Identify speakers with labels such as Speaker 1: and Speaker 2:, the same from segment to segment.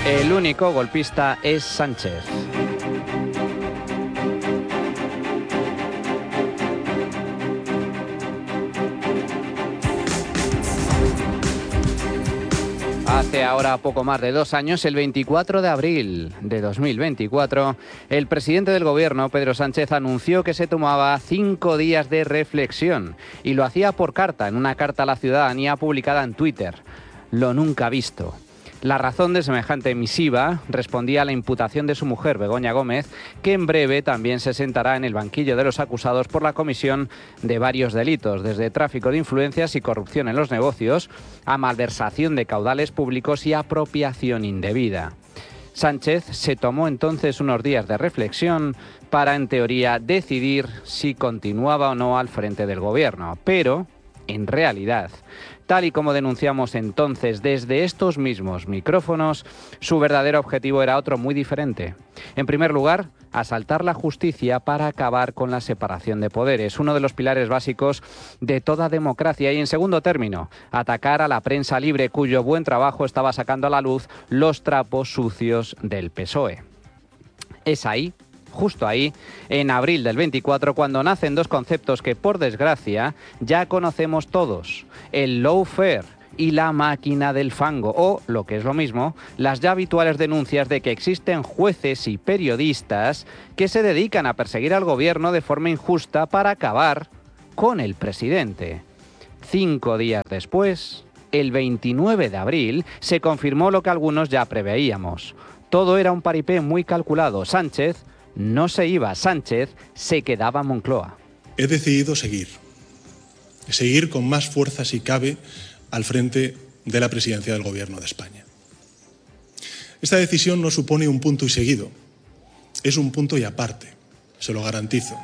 Speaker 1: El único golpista es Sánchez. Hace ahora poco más de 2 años, el 24 de abril de 2024, el presidente del gobierno, Pedro Sánchez, anunció que se tomaba 5 días de reflexión y lo hacía por carta, en una carta a la ciudadanía publicada en Twitter. Lo nunca visto. La razón de semejante misiva respondía a la imputación de su mujer, Begoña Gómez, que en breve también se sentará en el banquillo de los acusados por la comisión de varios delitos, desde tráfico de influencias y corrupción en los negocios, a malversación de caudales públicos y apropiación indebida. Sánchez se tomó entonces unos días de reflexión para, en teoría, decidir si continuaba o no al frente del gobierno, pero, en realidad, tal y como denunciamos entonces desde estos mismos micrófonos, su verdadero objetivo era otro muy diferente. En primer lugar, asaltar la justicia para acabar con la separación de poderes, uno de los pilares básicos de toda democracia. Y en segundo término, atacar a la prensa libre, cuyo buen trabajo estaba sacando a la luz los trapos sucios del PSOE. Es ahí, justo ahí, en abril del 24, cuando nacen dos conceptos que, por desgracia, ya conocemos todos: el lawfare y la máquina del fango, o, lo que es lo mismo, las ya habituales denuncias de que existen jueces y periodistas que se dedican a perseguir al gobierno de forma injusta para acabar con el presidente. 5 días después, el 29 de abril, se confirmó lo que algunos ya preveíamos. Todo era un paripé muy calculado. Sánchez no se iba, Sánchez se quedaba en Moncloa.
Speaker 2: He decidido seguir con más fuerza si cabe al frente de la presidencia del Gobierno de España. Esta decisión no supone un punto y seguido, es un punto y aparte, se lo garantizo.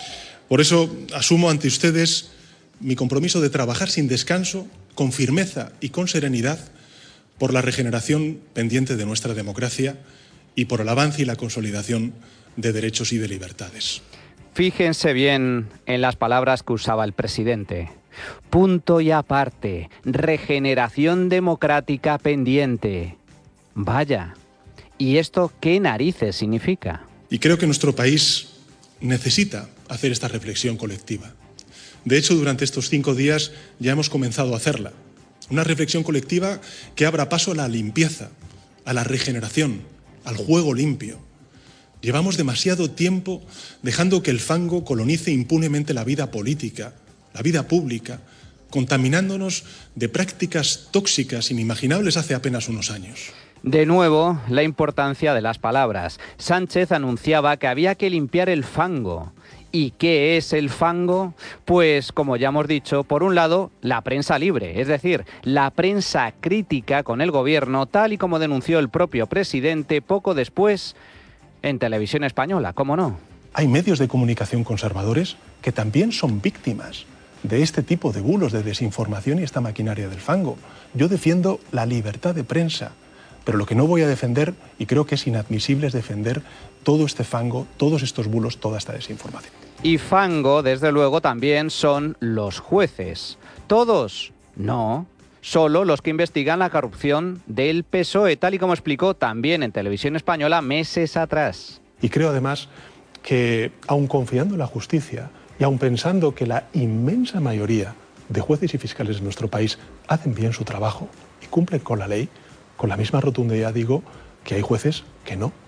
Speaker 2: Por eso asumo ante ustedes mi compromiso de trabajar sin descanso, con firmeza y con serenidad, por la regeneración pendiente de nuestra democracia y por el avance y la consolidación de derechos y de libertades.
Speaker 1: Fíjense bien en las palabras que usaba el presidente. Punto y aparte, regeneración democrática pendiente. Vaya, ¿y esto qué narices significa?
Speaker 2: Y creo que nuestro país necesita hacer esta reflexión colectiva. De hecho, durante estos 5 días ya hemos comenzado a hacerla. Una reflexión colectiva que abra paso a la limpieza, a la regeneración, al juego limpio. Llevamos demasiado tiempo dejando que el fango colonice impunemente la vida política, la vida pública, contaminándonos de prácticas tóxicas inimaginables hace apenas unos años.
Speaker 1: De nuevo, la importancia de las palabras. Sánchez anunciaba que había que limpiar el fango. ¿Y qué es el fango? Pues, como ya hemos dicho, por un lado, la prensa libre, es decir, la prensa crítica con el gobierno, tal y como denunció el propio presidente poco después en Televisión Española, ¿cómo no?
Speaker 2: Hay medios de comunicación conservadores que también son víctimas de este tipo de bulos de desinformación y esta maquinaria del fango. Yo defiendo la libertad de prensa, pero lo que no voy a defender, y creo que es inadmisible, es defender todo este fango, todos estos bulos, toda esta desinformación.
Speaker 1: Y fango, desde luego, también son los jueces. ¿Todos? No. Solo los que investigan la corrupción del PSOE, tal y como explicó también en Televisión Española meses atrás.
Speaker 2: Y creo además que, aun confiando en la justicia y aun pensando que la inmensa mayoría de jueces y fiscales de nuestro país hacen bien su trabajo y cumplen con la ley, con la misma rotundidad digo que hay jueces que no.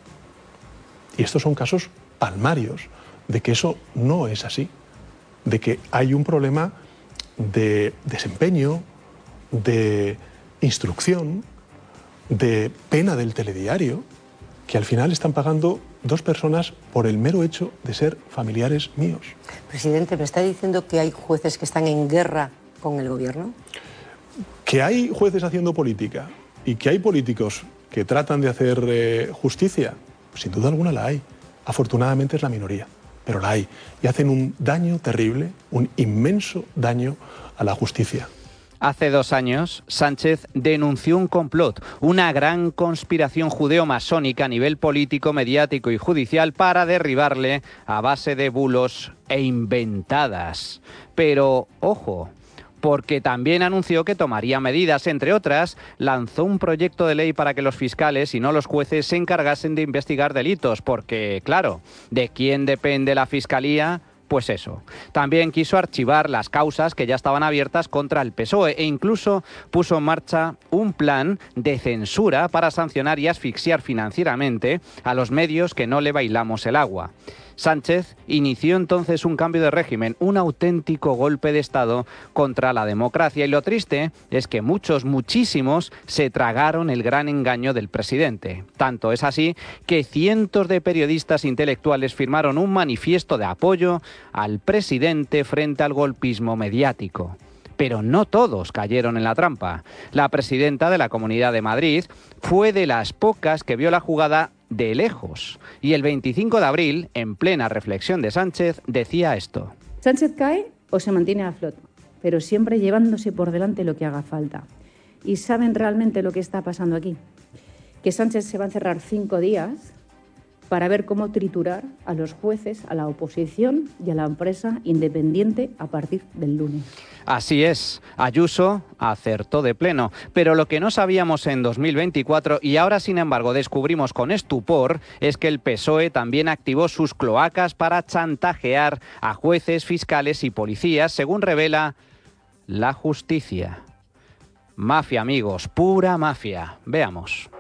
Speaker 2: Y estos son casos palmarios de que eso no es así, de que hay un problema de desempeño, de instrucción, de pena del telediario, que al final están pagando 2 personas por el mero hecho de ser familiares míos.
Speaker 3: Presidente, ¿me está diciendo que hay jueces que están en guerra con el gobierno?
Speaker 2: Que hay jueces haciendo política y que hay políticos que tratan de hacer justicia, sin duda alguna la hay. Afortunadamente es la minoría, pero la hay. Y hacen un daño terrible, un inmenso daño a la justicia.
Speaker 1: Hace 2 años, Sánchez denunció un complot, una gran conspiración judeo-masónica a nivel político, mediático y judicial para derribarle a base de bulos e inventadas. Pero, ojo, porque también anunció que tomaría medidas. Entre otras, lanzó un proyecto de ley para que los fiscales y no los jueces se encargasen de investigar delitos, porque, claro, ¿de quién depende la Fiscalía? Pues eso. También quiso archivar las causas que ya estaban abiertas contra el PSOE e incluso puso en marcha un plan de censura para sancionar y asfixiar financieramente a los medios que no le bailamos el agua. Sánchez inició entonces un cambio de régimen, un auténtico golpe de Estado contra la democracia. Y lo triste es que muchísimos se tragaron el gran engaño del presidente. Tanto es así que cientos de periodistas intelectuales firmaron un manifiesto de apoyo al presidente frente al golpismo mediático. Pero no todos cayeron en la trampa. La presidenta de la Comunidad de Madrid fue de las pocas que vio la jugada de lejos. Y el 25 de abril, en plena reflexión de Sánchez, decía esto.
Speaker 4: Sánchez cae o se mantiene a flote, pero siempre llevándose por delante lo que haga falta. ¿Y saben realmente lo que está pasando aquí? Que Sánchez se va a encerrar 5 días para ver cómo triturar a los jueces, a la oposición y a la empresa independiente a partir del lunes.
Speaker 1: Así es, Ayuso acertó de pleno, pero lo que no sabíamos en 2024 y ahora sin embargo descubrimos con estupor es que el PSOE también activó sus cloacas para chantajear a jueces, fiscales y policías, según revela la justicia. Mafia, amigos, pura mafia. Veamos.